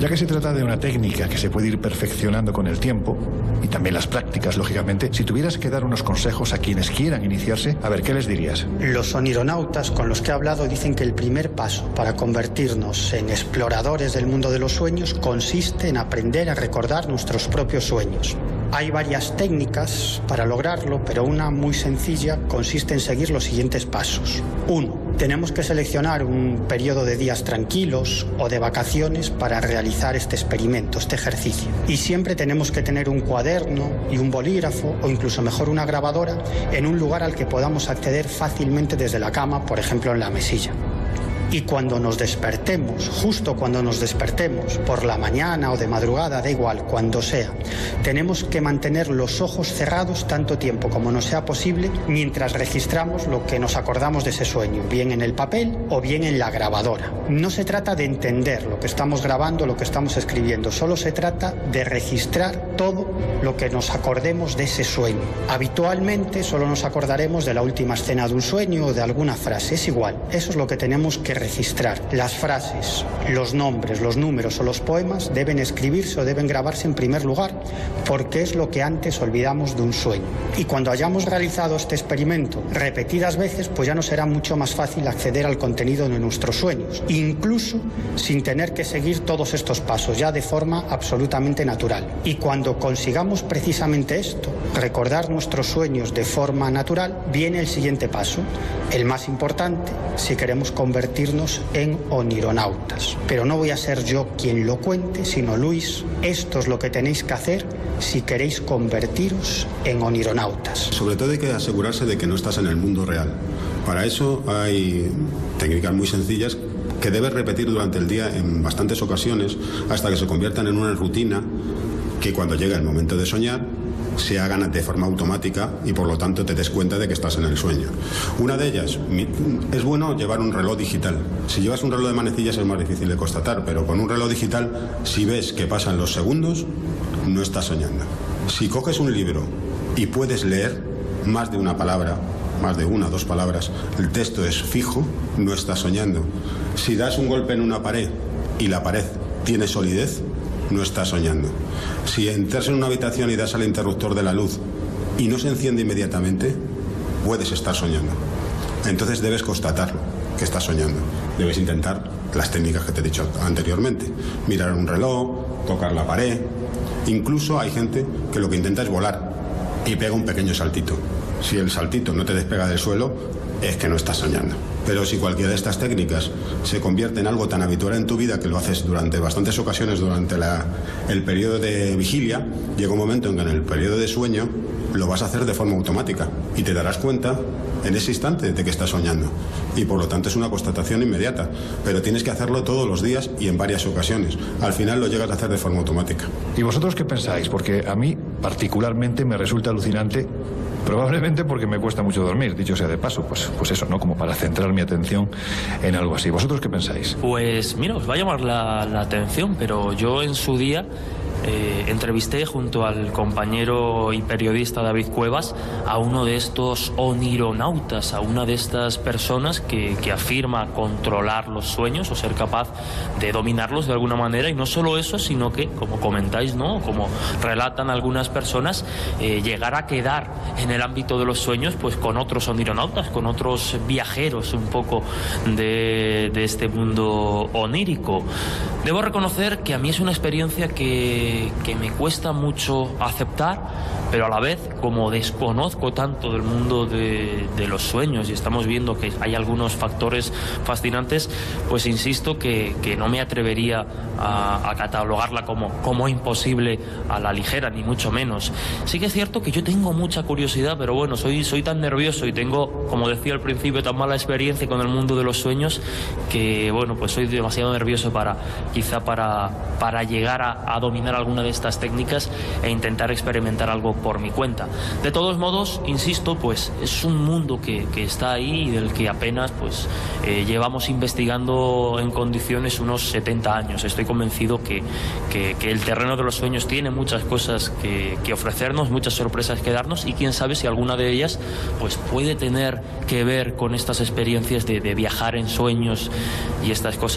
Ya que se trata de una técnica que se puede ir perfeccionando con el tiempo, y también las prácticas, lógicamente, si tuvieras que dar unos consejos a quienes quieran iniciarse, a ver, ¿qué les dirías? Los onironautas con los que he hablado dicen que el primer paso para convertirnos en exploradores del mundo de los sueños consiste en aprender a recordar nuestros propios sueños. Hay varias técnicas para lograrlo, pero una muy sencilla consiste en seguir los siguientes pasos. 1. Tenemos que seleccionar un periodo de días tranquilos o de vacaciones para realizar este experimento, este ejercicio. Y siempre tenemos que tener un cuaderno y un bolígrafo, o incluso mejor una grabadora, en un lugar al que podamos acceder fácilmente desde la cama, por ejemplo en la mesilla. Y cuando nos despertemos, justo cuando nos despertemos, por la mañana o de madrugada, da igual, cuando sea, tenemos que mantener los ojos cerrados tanto tiempo como nos sea posible mientras registramos lo que nos acordamos de ese sueño, bien en el papel o bien en la grabadora. No se trata de entender lo que estamos grabando, lo que estamos escribiendo, solo se trata de registrar todo lo que nos acordemos de ese sueño. Habitualmente solo nos acordaremos de la última escena de un sueño o de alguna frase, es igual, eso es lo que tenemos que registrar. Las frases, los nombres, los números o los poemas deben escribirse o deben grabarse en primer lugar, porque es lo que antes olvidamos de un sueño. Y cuando hayamos realizado este experimento repetidas veces, pues ya nos será mucho más fácil acceder al contenido de nuestros sueños, incluso sin tener que seguir todos estos pasos, ya de forma absolutamente natural. Y cuando consigamos precisamente esto, recordar nuestros sueños de forma natural, viene el siguiente paso, el más importante, si queremos convertirnos en onironautas. Pero no voy a ser yo quien lo cuente, sino Luis. Esto es lo que tenéis que hacer si queréis convertiros en onironautas. Sobre todo hay que asegurarse de que no estás en el mundo real. Para eso hay técnicas muy sencillas que debes repetir durante el día en bastantes ocasiones hasta que se conviertan en una rutina que cuando llega el momento de soñar se hagan de forma automática y por lo tanto te des cuenta de que estás en el sueño. Una de ellas, es bueno llevar un reloj digital. Si llevas un reloj de manecillas es más difícil de constatar, pero con un reloj digital, si ves que pasan los segundos, no estás soñando. Si coges un libro y puedes leer más de una palabra, más de una o dos palabras, el texto es fijo, no estás soñando. Si das un golpe en una pared y la pared tiene solidez, no estás soñando. Si entras en una habitación y das al interruptor de la luz y no se enciende inmediatamente, puedes estar soñando. Entonces debes constatarlo, que estás soñando. Debes intentar las técnicas que te he dicho anteriormente. Mirar un reloj, tocar la pared. Incluso hay gente que lo que intenta es volar y pega un pequeño saltito. Si el saltito no te despega del suelo, es que no estás soñando. Pero si cualquiera de estas técnicas se convierte en algo tan habitual en tu vida que lo haces durante bastantes ocasiones durante el periodo de vigilia, llega un momento en que en el periodo de sueño lo vas a hacer de forma automática y te darás cuenta en ese instante de que estás soñando. Y por lo tanto es una constatación inmediata, pero tienes que hacerlo todos los días y en varias ocasiones. Al final lo llegas a hacer de forma automática. ¿Y vosotros qué pensáis? Porque a mí particularmente me resulta alucinante. Probablemente porque me cuesta mucho dormir, dicho sea de paso, pues eso, ¿no? Como para centrar mi atención en algo así. ¿Vosotros qué pensáis? Pues mira, os va a llamar la atención, pero yo en su día entrevisté junto al compañero y periodista David Cuevas a uno de estos onironautas, a una de estas personas que afirma controlar los sueños o ser capaz de dominarlos de alguna manera, y no solo eso, sino que, como comentáis, ¿no?, como relatan algunas personas, llegar a quedar en el ámbito de los sueños pues con otros onironautas, con otros viajeros un poco de este mundo onírico. Debo reconocer que a mí es una experiencia que me cuesta mucho aceptar, pero a la vez, como desconozco tanto del mundo de los sueños y estamos viendo que hay algunos factores fascinantes, pues insisto que no me atrevería a catalogarla como imposible a la ligera, ni mucho menos. Sí que es cierto que yo tengo mucha curiosidad, pero bueno, soy tan nervioso y tengo, como decía al principio, tan mala experiencia con el mundo de los sueños que, bueno, pues soy demasiado nervioso para llegar a dominar alguna de estas técnicas e intentar experimentar algo por mi cuenta. De todos modos, insisto, pues es un mundo que está ahí y del que apenas pues llevamos investigando en condiciones unos 70 años. Estoy convencido que el terreno de los sueños tiene muchas cosas que ofrecernos, muchas sorpresas que darnos, y quién sabe si alguna de ellas pues puede tener que ver con estas experiencias de viajar en sueños y estas cosas.